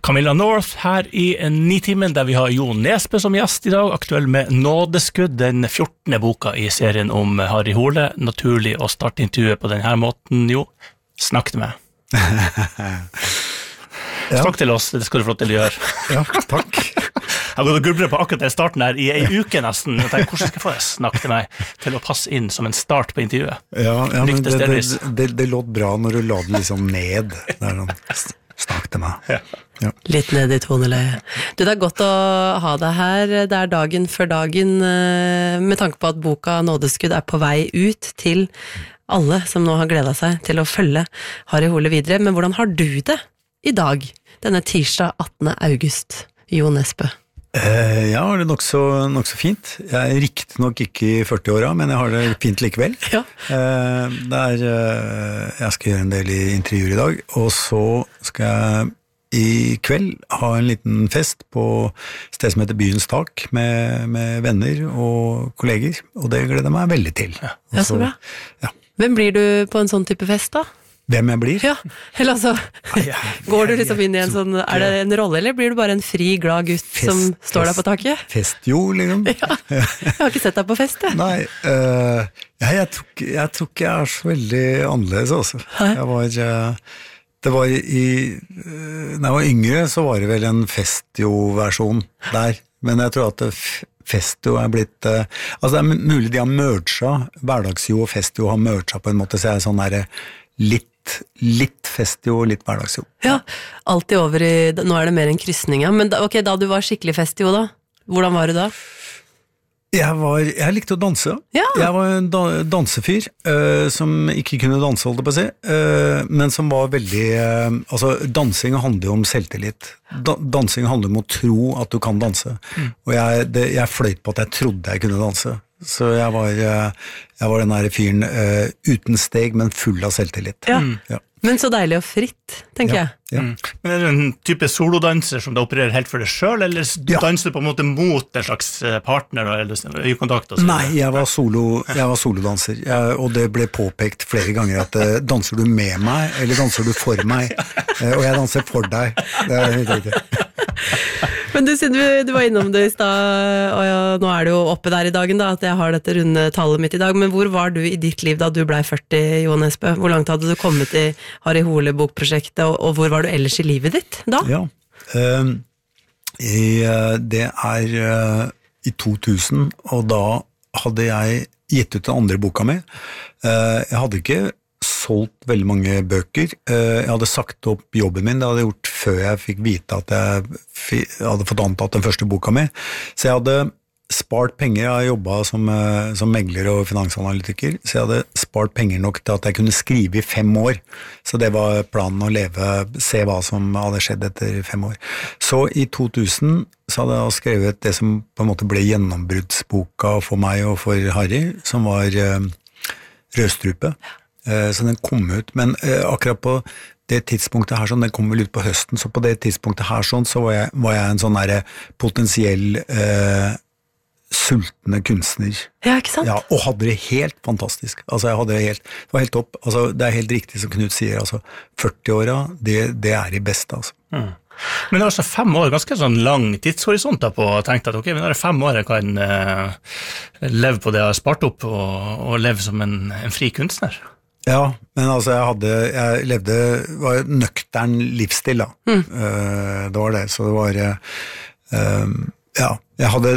Camilla North her i Nitimen, der vi har Jo Nesbø som gjest I dag, aktuell med Nådeskudd, den 14. boka I serien om Harry Hole. Naturlig å starte intervjuet på denne måten, Jo. Snakk til meg. Snakk til oss, det skal du få til å gjøre. Ja, takk. Jeg har gått og gulbret på akkurat den starten her I en uke nesten, og tenkte, hvordan skal jeg få det snakk til meg til å passe inn som en start på intervjuet? Ja men det låt bra når du la det liksom ned, der sånn. Snakk til meg. Ja. Litt ned I toneleie. Du, det godt å ha deg her. Det dagen før dagen, med tanke på at boka Nådeskudd på vei ut til alle som nå har gledet seg til å følge Harry Hole videre. Men hvordan har du det I dag, denne tirsdag 18. august, Jo Nesbø? Ja, det nok så fint. Jeg riktig nok ikke I 40-åra, men jeg har det fint likevel. Ja. Jeg skal gjøre en del I intervjuer I dag, og så skal jeg I kveld ha en liten fest på et sted som heter Byens Tak med venner og kolleger, og det gleder jeg meg veldig til. Ja, så bra. Ja. Hvem blir du på en sånn type fest da? Hvem jeg blir? Ja, eller altså, går du liksom inn I en sånn, det en rolle, eller blir du bare en fri, glad gutt som står der på taket? Festjo, liksom. Ja, jeg har ikke sett deg på fest, jeg. Nei, jeg tror ikke jeg så veldig annerledes, altså. Det var når jeg var yngre, så var det vel en festjo-versjon der, men jeg tror at festjo blitt, altså det mulig de har merget, hverdagsjo og festjo har merget på en måte, så jeg sånn der litt festjo og litt hverdagsjo. Ja, alltid over nå det mer en kryssning, ja. Men da du var skikkelig festjo da, hvordan var du da? Jeg likte å danse. Ja. Jeg var en dansefyr som ikke kunne danse, holdt jeg på å si, men som var veldig, altså dansing handler jo om selvtillit. Dansing handler om å tro at du kan danse. Og jeg fløyt på at jeg trodde jeg kunne danse. Så jeg var den der fyren uten steg, men full av selvtillit. Ja. Men så deilig og fritt, tenker jeg. Ja. Men du en type solodanser som da opererer helt for deg selv, eller danser du på en måte mot en slags partner, eller øyekontakt? Og så? Nei, jeg var solodanser, og det ble påpekt flere ganger at danser du med meg, eller danser du for meg? Og jeg danser for deg. Det helt riktig. Men du var innom det I sted, og nå det jo oppe der I dagen da, at jeg har dette runde tallet mitt I dag, men hvor var du I ditt liv da du ble 40, Jo Nesbø? Hvor langt hadde du kommet I Harry Hole bokprosjektet, og hvor var du ellers I livet ditt da? Ja, det I 2000, og da hadde jeg gitt ut den andre boka mi. Jeg hadde ikke solgt veldig mange bøker. Jeg hadde sagt opp jobben min, det hadde jeg gjort før jeg fikk vite at jeg hadde fått antatt den første boka mi. Så jeg hadde spart penger, jeg har jobbet som megler og finansanalytiker, så jeg hadde spart penger nok til at jeg kunne skrive I 5 år. Så det var planen å se hva som hadde skjedd etter 5 år. Så I 2000 så hadde jeg skrevet det som på en måte ble gjennombruddsboka for meg og for Harry, som var Rødstrupe. Så den kom ut, men akkurat på det tidspunktet her sånn, den kom vel ut på høsten, så på det tidspunktet her sånn, så var jeg en sånn der potensiell sultne kunstner. Ja, ikke sant? Ja, og hadde det helt fantastisk. Altså, det var helt topp. Altså, det helt riktig som Knut sier, altså, 40-åra, det de beste, altså. Men det var altså 5 år, ganske sånn lang tidshorisont da på å tenke at ok, men det 5 år jeg kan leve på det jeg har spart opp og leve som en fri kunstner. Ja, men altså jeg levde, var nøktern livsstil da. Det var det, så det var, ja, jeg hadde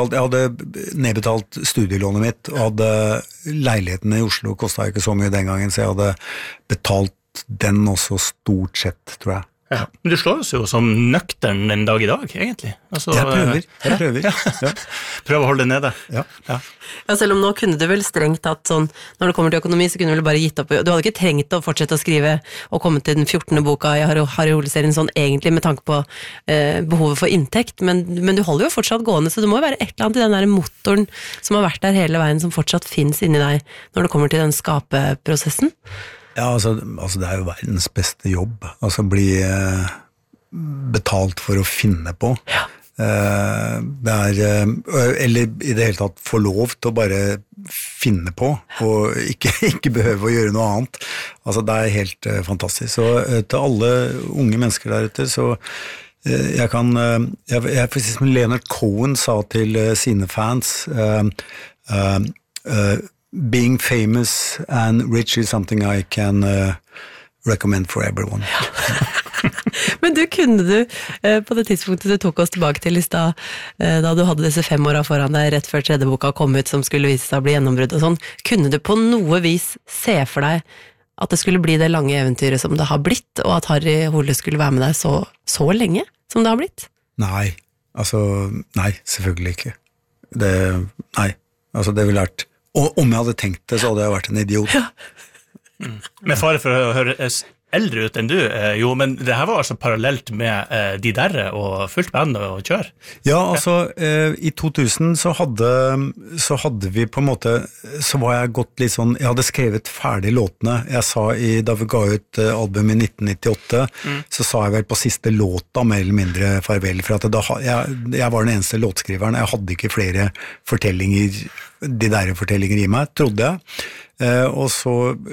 nedbetalt studielånet mitt, og hadde leiligheten I Oslo, kostet ikke så mye den gangen, så jeg hadde betalt den også stort sett, tror jeg. Ja. Men du slår oss jo som nøktern en dag I dag, egentlig. Altså, jeg prøver. Ja. Prøv å holde det nede. Ja. Ja, selv om nå kunne du vel strengt tatt sånn, når det kommer til økonomi, så kunne du vel bare gitt opp. Du hadde ikke trengt å fortsette å skrive og komme til den 14. boka I Harry Hole-serien sånn egentlig med tanke på behovet for inntekt, men du holder jo fortsatt gående, så det må jo være et eller annet I den der motoren som har vært der hele veien, som fortsatt finnes inni deg når det kommer til den skapeprosessen. Ja, altså det jo verdens beste jobb, altså bli betalt for å finne på. Ja. Eller I det hele tatt få lov til å bare finne på, og ikke behøve å gjøre noe annet. Altså det helt fantastisk. Så til alle unge mennesker der ute, så jeg for eksempel Leonard Cohen sa til sine fans, being famous and rich is something I can recommend for everyone. Men kunne du, på det tidspunktet du tok oss tilbake til I sted, da du hadde disse 5 årene foran deg, rett før tredje boka kom ut, som skulle vise seg å bli gjennombrudd og sånn, kunne du på noe vis se for deg at det skulle bli det lange eventyret som det har blitt, og at Harry Hole skulle være med deg så lenge som det har blitt? Nei, selvfølgelig ikke. Nei, det ville vært, og om jeg hadde tenkt det, så hadde jeg vært en idiot. Ja. Med fare for å høres eldre ut enn du, jo, men det her var altså parallelt med De Derre og fullt band og kjør. Ja, I 2000 så hadde vi på en måte, så var jeg gått litt sånn, jeg hadde skrevet ferdig låtene. Jeg sa da vi ga ut album I 1998, så sa jeg vel på siste låta mer eller mindre farvel, for at jeg var den eneste låtskriveren. Jeg hadde ikke flere De Derre-fortellinger I meg, trodde jeg. Og så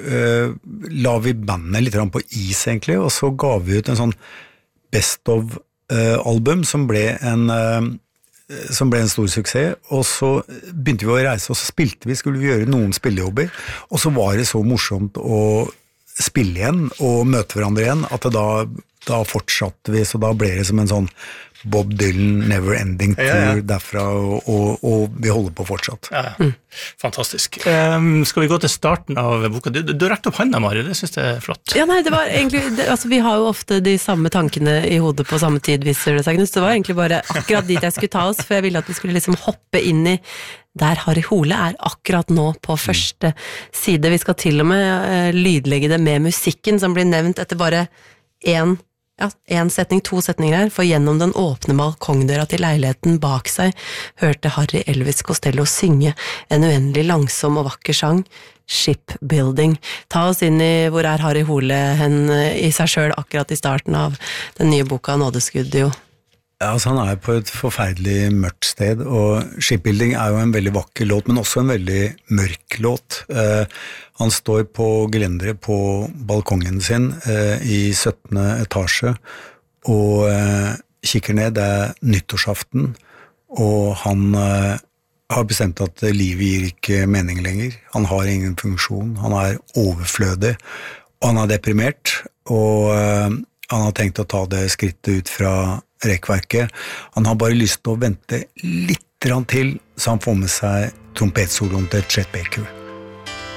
la vi bandet litt på is egentlig, og så ga vi ut en sånn best of album som ble en stor suksess, og så begynte vi å reise, og så skulle vi gjøre noen spillejobber, og så var det så morsomt å spille igjen og møte hverandre igjen, at da fortsatte vi, så da ble det som en sånn Bob Dylan Never Ending Tour derfra, og vi holder på fortsatt. Ja. Fantastisk. Skal vi gå til starten av boka? Du rekte opp hånda, Mari, det synes jeg flott. Ja, nei, det var egentlig, vi har jo ofte de samme tankene I hodet på samme tid, viser det seg, Knut. Det var egentlig bare akkurat dit jeg skulle ta oss, for jeg ville at vi skulle liksom hoppe inn I der Harry Hole akkurat nå på første side. Vi skal til og med lydlegge det med musikken, som blir nevnt etter bare en setning, 2 setninger her, for gjennom den åpne balkongdøra til leiligheten bak seg hørte Harry Elvis Costello synge en uendelig langsom og vakker sang, Shipbuilding. Ta oss inn I hvor Harry Hole I seg selv akkurat I starten av den nye boka Nådeskudd, jo. Ja, han på et forferdelig mørkt sted, og Shipbuilding jo en veldig vakker låt, men også en veldig mørk låt. Han står på gelenderet på balkongen sin I 17. etasje, og kikker ned, det nyttårsaften, og han har bestemt at livet gir ikke mening lenger. Han har ingen funksjon, han overflødig, og han deprimert, og han har tenkt å ta det skrittet ut fra rekkverket. Han har bare lyst til å vente litt til, så han får med seg trompetsoloen til Chet Baker.